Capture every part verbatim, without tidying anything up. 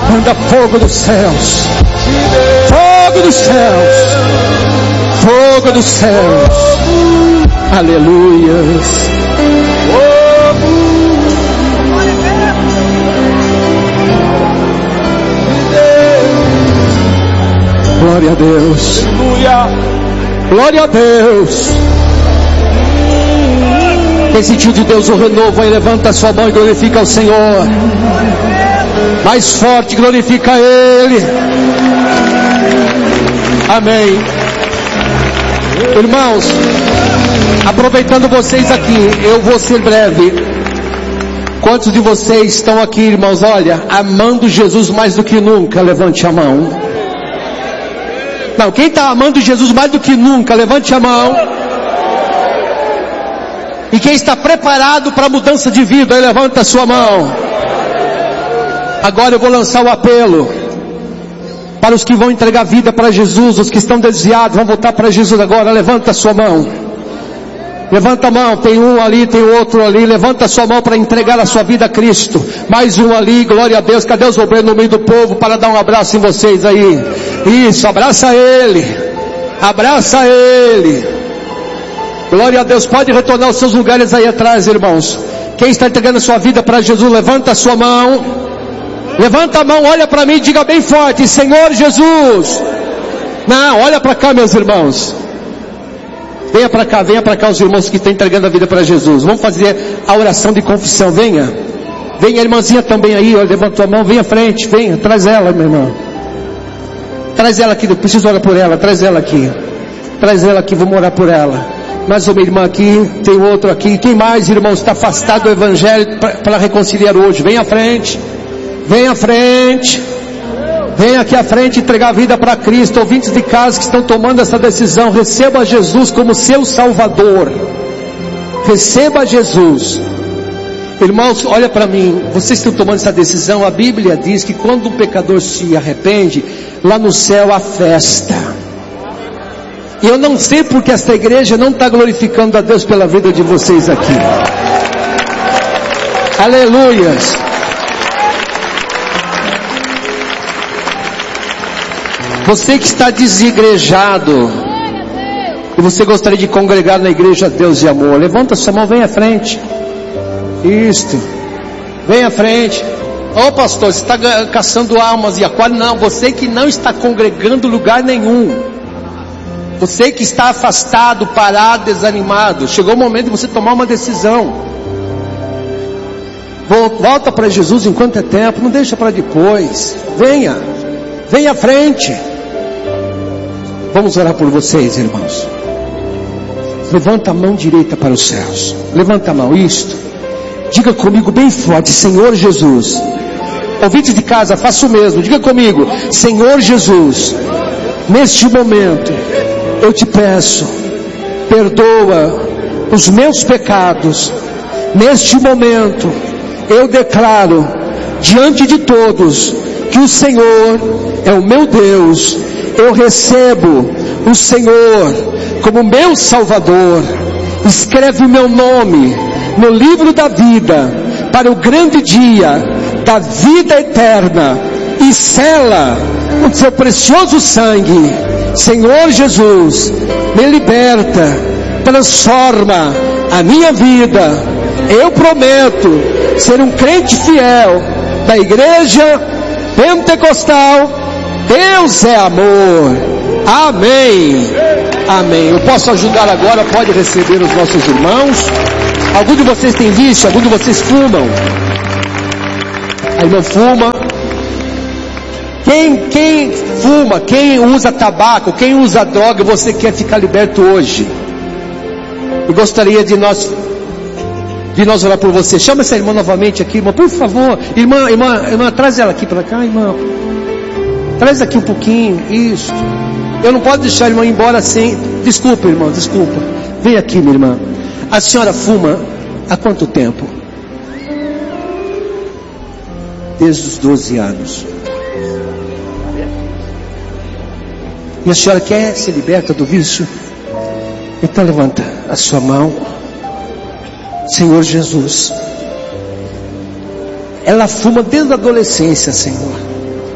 Manda fogo dos céus. Fogo dos céus. Fogo dos céus. Aleluias. Glória a Deus. Glória a Deus. Quem sentiu de Deus o renovo aí, levanta a sua mão e glorifica o Senhor. Mais forte, glorifica Ele. Amém. Irmãos, aproveitando vocês aqui, eu vou ser breve. Quantos de vocês estão aqui, irmãos, olha, amando Jesus mais do que nunca? Levante a mão. Não, quem está amando Jesus mais do que nunca, levante a mão. E quem está preparado para a mudança de vida, aí levanta a sua mão. Agora eu vou lançar o apelo para os que vão entregar vida para Jesus, os que estão desviados, vão voltar para Jesus agora. Levanta a sua mão. Levanta a mão, tem um ali, tem outro ali. Levanta a sua mão para entregar a sua vida a Cristo. Mais um ali, glória a Deus. Cadê os obreiros no meio do povo para dar um abraço em vocês aí? Isso, abraça Ele. Abraça Ele. Glória a Deus. Pode retornar aos seus lugares aí atrás, irmãos. Quem está entregando a sua vida para Jesus, levanta a sua mão. Levanta a mão, olha para mim e diga bem forte: Senhor Jesus. Não, olha para cá, meus irmãos. Venha para cá, venha para cá os irmãos que estão entregando a vida para Jesus. Vamos fazer a oração de confissão, venha. Venha a irmãzinha também aí, ó, levantou a mão, venha à frente, venha, traz ela, meu irmão. Traz ela aqui, eu preciso orar por ela, traz ela aqui. Traz ela aqui, vamos orar por ela. Mais uma irmã aqui, tem outro aqui. Quem mais, irmãos, está afastado do Evangelho para reconciliar hoje? Venha à frente, venha à frente. Venha aqui à frente entregar a vida para Cristo. Ouvintes de casa que estão tomando essa decisão, receba Jesus como seu Salvador. Receba Jesus. Irmãos, olha para mim, vocês estão tomando essa decisão. A Bíblia diz que quando um pecador se arrepende, lá no céu há festa. E eu não sei porque esta igreja não está glorificando a Deus pela vida de vocês aqui. Aleluias. Você que está desigrejado e você gostaria de congregar na igreja Deus e Amor, levanta sua mão, vem à frente. Isto, vem à frente. Ô pastor, você está caçando almas e aquário? Não, você que não está congregando lugar nenhum, você que está afastado, parado, desanimado, chegou o momento de você tomar uma decisão. Volta para Jesus enquanto é tempo, não deixa para depois. Venha, venha à frente. Vamos orar por vocês, irmãos. Levanta a mão direita para os céus. Levanta a mão, isto. Diga comigo bem forte: Senhor Jesus. Ouvintes de casa, faça o mesmo. Diga comigo: Senhor Jesus, neste momento eu te peço, perdoa os meus pecados. Neste momento eu declaro diante de todos que o Senhor é o meu Deus. Eu recebo o Senhor como meu Salvador. Escreve o meu nome no livro da vida para o grande dia da vida eterna e sela com seu precioso sangue. Senhor Jesus, me liberta, transforma a minha vida. Eu prometo ser um crente fiel da igreja pentecostal. Deus é amor. Amém. Amém. Eu posso ajudar agora, pode receber os nossos irmãos. Algum de vocês tem vício? Algum de vocês fumam? A irmã fuma. Quem, quem fuma, quem usa tabaco, quem usa droga, você quer ficar liberto hoje? Eu gostaria de nós de nós orar por você. Chama essa irmã novamente aqui, irmã, por favor. Irmã, irmã, irmã, traz ela aqui para cá, irmã. Traz aqui um pouquinho, isso. Eu não posso deixar a irmã ir embora sem... Desculpa, irmão, desculpa. Vem aqui, minha irmã. A senhora fuma há quanto tempo? Desde os doze anos. E a senhora quer ser liberta do vício? Então levanta a sua mão. Senhor Jesus, ela fuma desde a adolescência, Senhor.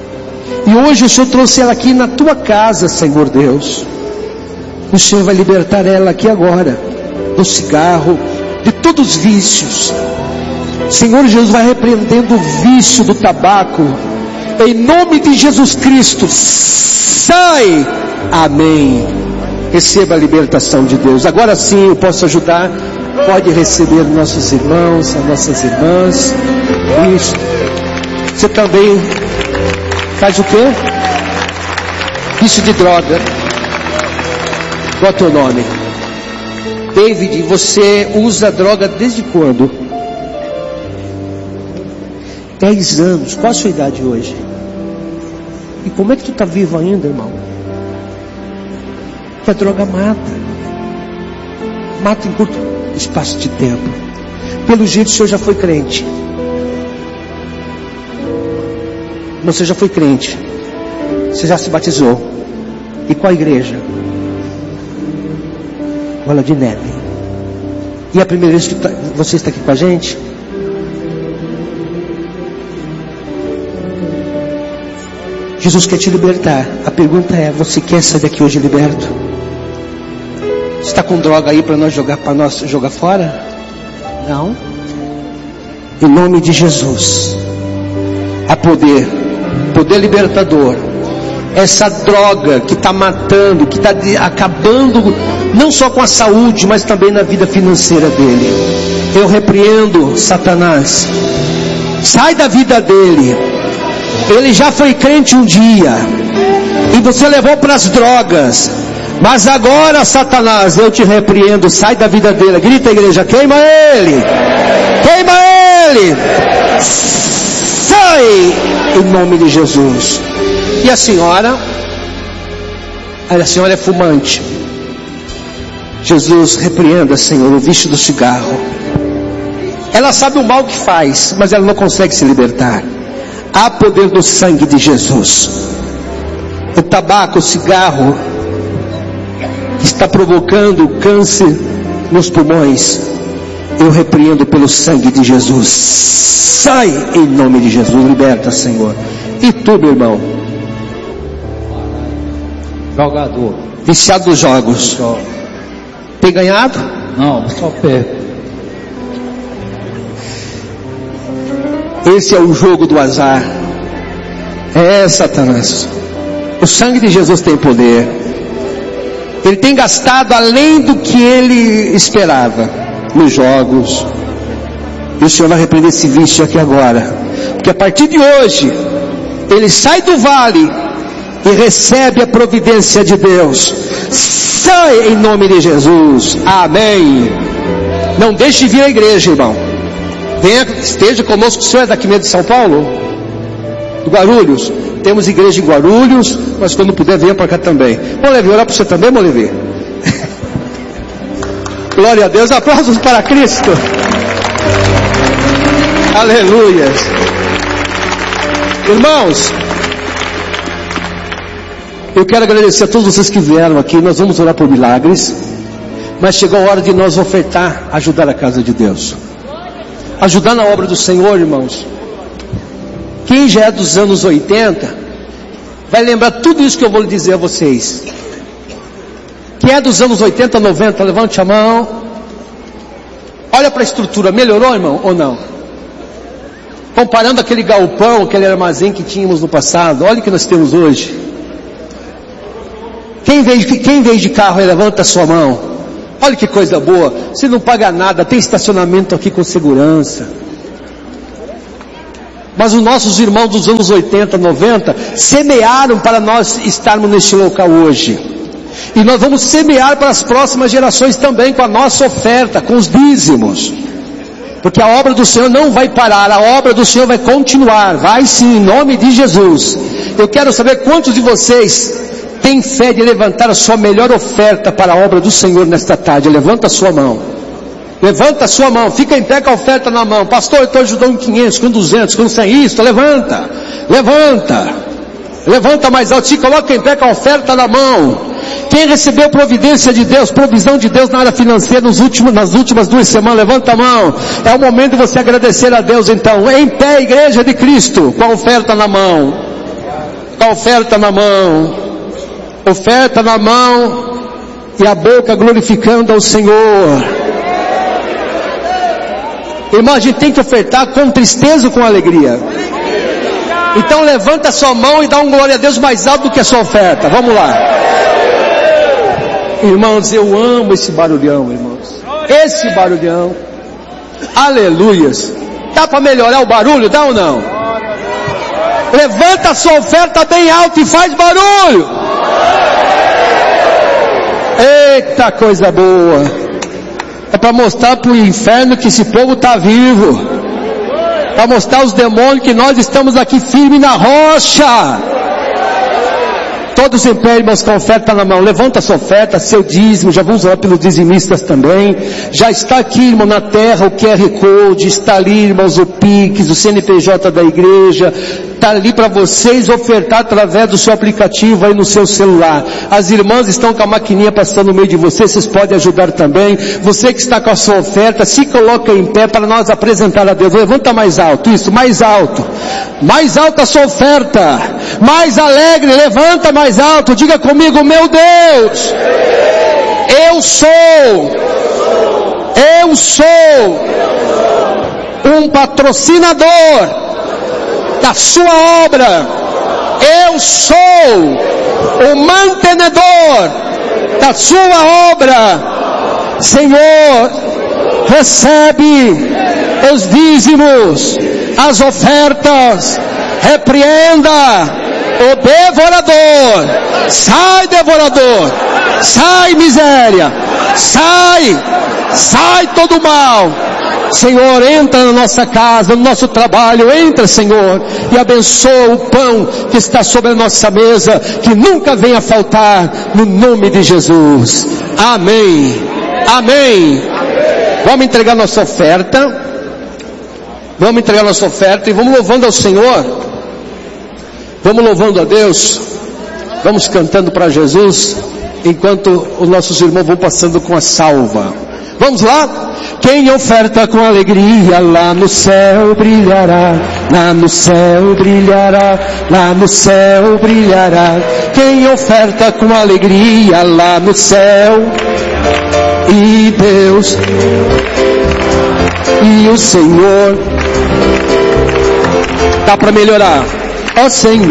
E hoje o Senhor trouxe ela aqui na tua casa, Senhor Deus. O Senhor vai libertar ela aqui agora, do cigarro, de todos os vícios. Senhor Jesus vai repreendendo o vício do tabaco, em nome de Jesus Cristo. Sai, amém. Receba a libertação de Deus. Agora sim eu posso ajudar. Pode receber nossos irmãos, as nossas irmãs. Isso. Você também faz o quê? Vício de droga. Qual é o teu nome? David, você usa droga desde quando? Dez anos. Qual a sua idade hoje? E como é que tu está vivo ainda, irmão? Porque a droga mata. Mata em curto espaço de tempo. Pelo jeito o senhor já foi crente. Você já foi crente. Você já se batizou. E qual igreja? Bola de Neve. E a primeira vez que tá, você está aqui com a gente? Jesus quer te libertar. A pergunta é: você quer sair daqui hoje liberto? Você está com droga aí para nós jogar para nós jogar fora? Não. Em nome de Jesus, há poder, poder libertador. Essa droga que está matando, que está acabando não só com a saúde, mas também na vida financeira dele. Eu repreendo Satanás. Sai da vida dele. Ele já foi crente um dia e você levou para as drogas. Mas agora, Satanás, eu te repreendo. Sai da vida dele. Grita, igreja, queima ele. Queima ele. Sai em nome de Jesus. E a senhora? A senhora é fumante. Jesus, repreenda, Senhor, o vício do cigarro. Ela sabe o mal que faz, mas ela não consegue se libertar. Há poder no sangue de Jesus. O tabaco, o cigarro, que está provocando câncer nos pulmões, eu repreendo pelo sangue de Jesus. Sai em nome de Jesus. Liberta, Senhor. E tu, meu irmão? Jogador. Viciado dos jogos. Tem ganhado? Não, só perco. Esse é o jogo do azar. É, Satanás. O sangue de Jesus tem poder. Ele tem gastado além do que ele esperava nos jogos. E o Senhor vai repreender esse vício aqui agora. Porque a partir de hoje, ele sai do vale e recebe a providência de Deus. Sai em nome de Jesus. Amém. Não deixe de vir à igreja, irmão. Venha, esteja conosco. O senhor é daqui mesmo de São Paulo? Do Guarulhos? Temos igreja em Guarulhos, mas quando puder venha para cá também. Molevi, orar para você também, Molevi? Glória a Deus. Aplausos para Cristo. Aleluia. Irmãos, eu quero agradecer a todos vocês que vieram aqui. Nós vamos orar por milagres, mas chegou a hora de nós ofertar, ajudar a casa de Deus, ajudar na obra do Senhor, irmãos. Quem já é dos anos oitenta vai lembrar tudo isso que eu vou lhe dizer a vocês. Quem é dos anos oitenta, noventa, levante a mão. Olha para a estrutura, melhorou, irmão, ou não? Comparando aquele galpão, aquele armazém que tínhamos no passado, olha o que nós temos hoje. Quem veio, quem veio de carro aí, levanta a sua mão. Olha que coisa boa. Você não paga nada, tem estacionamento aqui com segurança. Mas os nossos irmãos dos anos oitenta, noventa semearam para nós estarmos neste local hoje. E nós vamos semear para as próximas gerações também com a nossa oferta, com os dízimos. Porque a obra do Senhor não vai parar, a obra do Senhor vai continuar. Vai sim, em nome de Jesus. Eu quero saber quantos de vocês têm fé de levantar a sua melhor oferta para a obra do Senhor nesta tarde. Levanta a sua mão. Levanta a sua mão, fica em pé com a oferta na mão. Pastor, eu estou ajudando com quinhentos, com duzentos, com cem, isso, levanta, levanta, levanta mais alto, se coloca em pé com a oferta na mão. Quem recebeu providência de Deus, provisão de Deus na área financeira nos últimos, nas últimas duas semanas, levanta a mão. É o momento de você agradecer a Deus então. Em pé, igreja de Cristo, com a oferta na mão. a oferta na mão, oferta na mão e a boca glorificando ao Senhor. Irmão, a gente tem que ofertar com tristeza ou com alegria? Então levanta a sua mão e dá um glória a Deus mais alto do que a sua oferta. Vamos lá. Irmãos, eu amo esse barulhão, irmãos. Esse barulhão. Aleluias. Dá para melhorar o barulho? Dá ou não? Levanta a sua oferta bem alto e faz barulho. Eita coisa boa. É para mostrar para o inferno que esse povo está vivo. Para mostrar aos demônios que nós estamos aqui firmes na rocha. Todos em pé, irmãos, com a oferta na mão. Levanta a sua oferta, seu dízimo. Já vamos orar pelos dizimistas também. Já está aqui, irmão, na terra o Q R Code. Está ali, irmãos, o Pix, o C N P J da igreja. Está ali para vocês ofertar através do seu aplicativo aí no seu celular. As irmãs estão com a maquininha passando no meio de vocês. Vocês podem ajudar também. Você que está com a sua oferta, se coloca em pé para nós apresentar a Deus. Levanta mais alto, isso, mais alto. Mais alto a sua oferta. Mais alegre, levanta mais mais alto, diga comigo, meu Deus, eu sou, eu sou um patrocinador da sua obra, eu sou o mantenedor da sua obra. Senhor, recebe os dízimos, as ofertas, repreenda o devorador. Sai, devorador, sai, miséria, sai, sai todo mal. Senhor, entra na nossa casa, no nosso trabalho, entra, Senhor, e abençoa o pão que está sobre a nossa mesa, que nunca venha faltar, no nome de Jesus. Amém, amém. Vamos entregar nossa oferta, vamos entregar nossa oferta e vamos louvando ao Senhor. Vamos louvando a Deus, vamos cantando para Jesus, enquanto os nossos irmãos vão passando com a salva. Vamos lá? Quem oferta com alegria, lá no céu brilhará, lá no céu brilhará, lá no céu brilhará. Quem oferta com alegria, lá no céu, e Deus, e o Senhor, dá para melhorar. Ó Senhor,